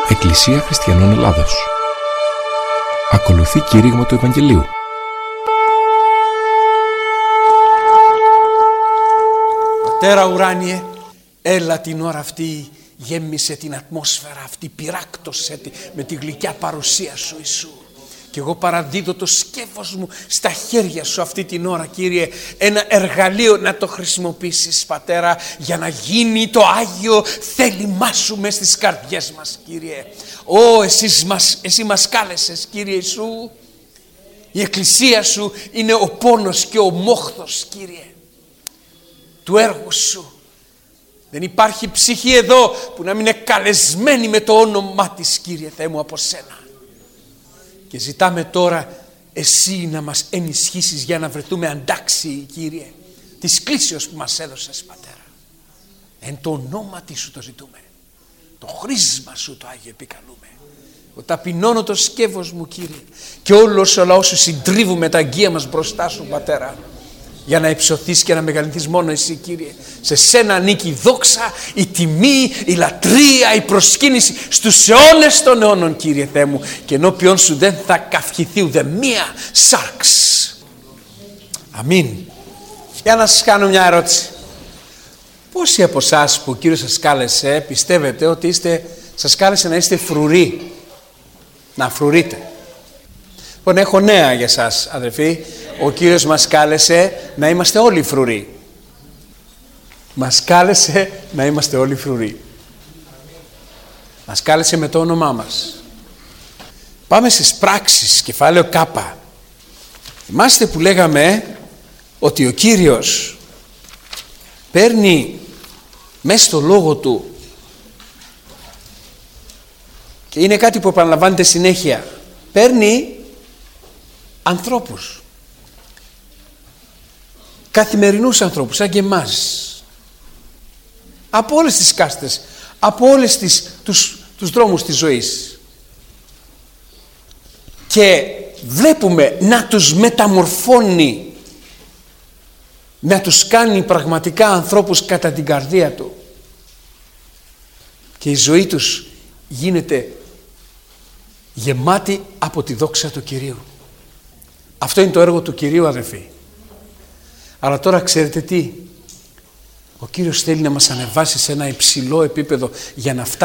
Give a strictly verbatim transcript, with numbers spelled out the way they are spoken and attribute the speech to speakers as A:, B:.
A: Εκκλησία Χριστιανών Ελλάδος. Ακολουθεί κήρυγμα του Ευαγγελίου.
B: Πατέρα ουράνιε, έλα την ώρα αυτή, γέμισε την ατμόσφαιρα αυτή, πυράκτωσε τη με τη γλυκιά παρουσία σου Ιησού. Και εγώ παραδίδω το σκεύος μου στα χέρια σου αυτή την ώρα, Κύριε, ένα εργαλείο να το χρησιμοποιήσεις, Πατέρα, για να γίνει το Άγιο θέλημά σου μες στις καρδιές μας, Κύριε. Ω, εσύ μας, εσύ μας κάλεσες, Κύριε Ιησού. Η Εκκλησία σου είναι ο πόνος και ο μόχθος, Κύριε, του έργου σου. Δεν υπάρχει ψυχή εδώ που να μην είναι καλεσμένη με το όνομά της, Κύριε Θεέ μου, από σένα. Και ζητάμε τώρα εσύ να μας ενισχύσεις για να βρεθούμε αντάξιοι, Κύριε, της κλήσεως που μας έδωσες, Πατέρα. Εν το ονόματι σου το ζητούμε. Το χρήσμα σου το Άγιο επικαλούμε. Εγώ ταπεινώνω το σκεύος μου, Κύριε, και όλος ο λαός σου συντρίβουμε τα αγγεία μας μπροστά σου, Πατέρα, για να υψωθείς και να μεγαλυνθείς μόνο εσύ, Κύριε. Σε σένα ανήκει η δόξα, η τιμή, η λατρεία, η προσκύνηση στους αιώνες των αιώνων, Κύριε Θεέ μου, και ενώπιον σου δεν θα καυχηθεί ούτε μία σάρξ. Αμήν. Για να σας κάνω μια ερώτηση. Πόσοι από εσάς που ο Κύριος σας κάλεσε πιστεύετε ότι είστε, σας κάλεσε να είστε φρουροί, να φρουρείτε? Λοιπόν, έχω νέα για σας, αδερφοί. Ο Κύριος μας κάλεσε να είμαστε όλοι φρουροί. Μας κάλεσε να είμαστε όλοι φρουροί. Μας κάλεσε με το όνομά μας. Πάμε στις πράξεις, κεφάλαιο Κάπα. Θυμάστε που λέγαμε ότι ο Κύριος παίρνει μέσα στο λόγο του, και είναι κάτι που επαναλαμβάνεται συνέχεια, παίρνει ανθρώπους, καθημερινούς ανθρώπους σαν και εμάς, από όλες τις κάστες, από όλες τις, τους, τους δρόμους της ζωής, και βλέπουμε να τους μεταμορφώνει, να τους κάνει πραγματικά ανθρώπους κατά την καρδία του, και η ζωή τους γίνεται γεμάτη από τη δόξα του Κυρίου. Αυτό είναι το έργο του Κυρίου, αδελφοί. Αλλά τώρα ξέρετε τι? Ο Κύριος θέλει να μας ανεβάσει σε ένα υψηλό επίπεδο για να φτάσει